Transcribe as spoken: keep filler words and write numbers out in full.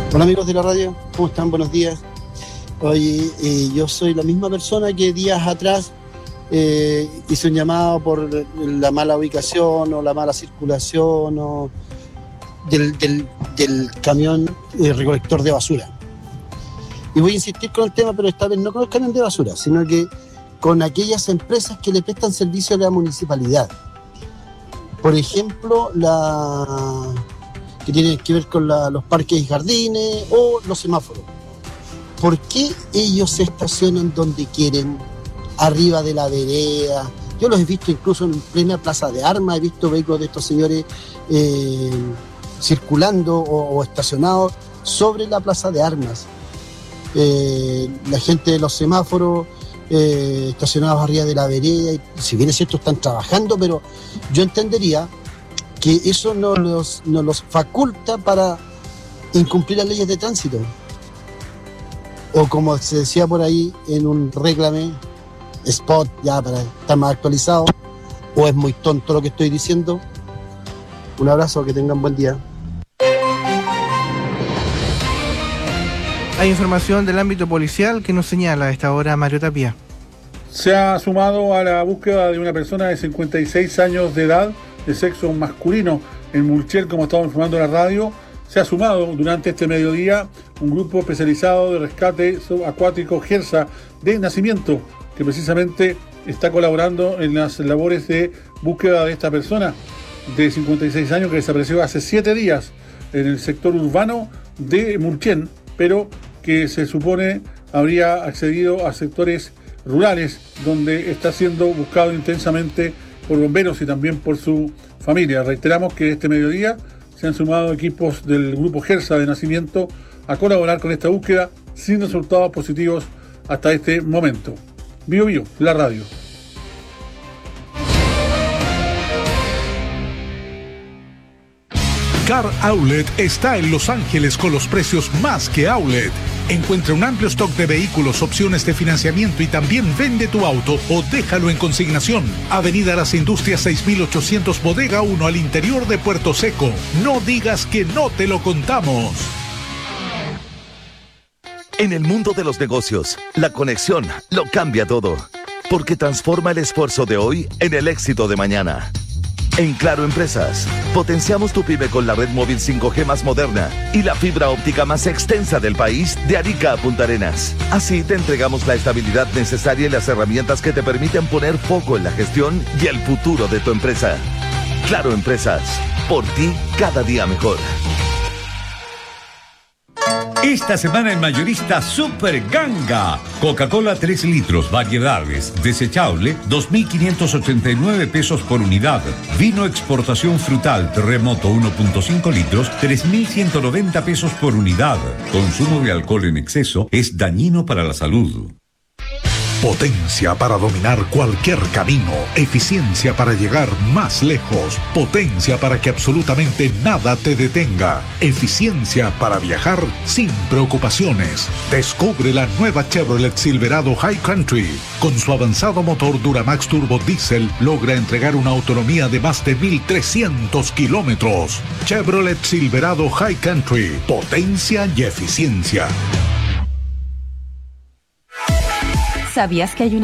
Hola amigos de la radio, ¿cómo están? Buenos días. Oye, eh, yo soy la misma persona que días atrás eh, hice un llamado por la mala ubicación o la mala circulación o del, del, del camión eh, recolector de basura. Y voy a insistir con el tema, pero esta vez no con el camión de basura, sino que con aquellas empresas que le prestan servicio a la municipalidad. Por ejemplo, la... que tienen que ver con la, los parques y jardines o los semáforos. ¿Por qué ellos se estacionan donde quieren, arriba de la vereda? Yo los he visto incluso en plena plaza de armas, he visto vehículos de estos señores eh, circulando o, o estacionados sobre la plaza de armas. Eh, la gente de los semáforos eh, estacionados arriba de la vereda, y, si bien es cierto están trabajando, pero yo entendería que eso no los, no los faculta para incumplir las leyes de tránsito. O como se decía por ahí en un réclame, spot, ya para estar más actualizado, o es muy tonto lo que estoy diciendo. Un abrazo, que tengan buen día. Hay información del ámbito policial que nos señala a esta hora Mario Tapia. Se ha sumado a la búsqueda de una persona de cincuenta y seis años de edad, de sexo masculino, en Mulchiel, como estamos informando en la radio. Se ha sumado durante este mediodía un grupo especializado de rescate acuático GERSA de Nacimiento, que precisamente está colaborando en las labores de búsqueda de esta persona de cincuenta y seis años que desapareció hace siete días en el sector urbano de Mulchiel, pero que se supone habría accedido a sectores rurales donde está siendo buscado intensamente por bomberos y también por su familia. Reiteramos que este mediodía se han sumado equipos del grupo GERSA de Nacimiento a colaborar con esta búsqueda sin resultados positivos hasta este momento. Bio Bio, la radio. Car Outlet está en Los Ángeles con los precios más que outlet. Encuentra un amplio stock de vehículos, opciones de financiamiento y también vende tu auto o déjalo en consignación. Avenida Las Industrias seis mil ochocientos, Bodega uno, al interior de Puerto Seco. No digas que no te lo contamos. En el mundo de los negocios, la conexión lo cambia todo, porque transforma el esfuerzo de hoy en el éxito de mañana. En Claro Empresas, potenciamos tu pyme con la red móvil cinco G más moderna y la fibra óptica más extensa del país, de Arica a Punta Arenas. Así te entregamos la estabilidad necesaria y las herramientas que te permiten poner foco en la gestión y el futuro de tu empresa. Claro Empresas, por ti cada día mejor. Esta semana en Mayorista Super Ganga. Coca-Cola tres litros, variedades, desechable, dos mil quinientos ochenta y nueve pesos por unidad. Vino exportación frutal Terremoto uno punto cinco litros, tres mil ciento noventa pesos por unidad. Consumo de alcohol en exceso es dañino para la salud. Potencia para dominar cualquier camino, eficiencia para llegar más lejos, potencia para que absolutamente nada te detenga, eficiencia para viajar sin preocupaciones. Descubre la nueva Chevrolet Silverado High Country. Con su avanzado motor Duramax Turbo Diesel logra entregar una autonomía de más de mil trescientos kilómetros. Chevrolet Silverado High Country, potencia y eficiencia. ¿Sabías que hay una